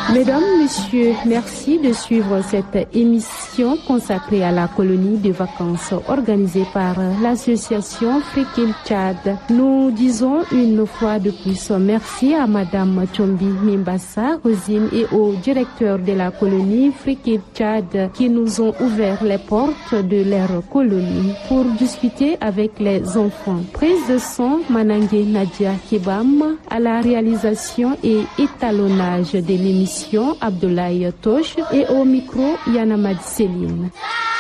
Mesdames, Messieurs, merci de suivre cette émission consacrée à la colonie de vacances organisée par l'association Frikil Tchad. Nous disons une fois de plus merci à Madame Tchombi Mimbassa, Rosine, et au directeur de la colonie Frikil Tchad qui nous ont ouvert les portes de leur colonie pour discuter avec les enfants. Prise de son, Manangé Nadia Kibam, à la réalisation et étalonnage de l'émission Abdoulaye Tosh, et au micro Yanamad Céline.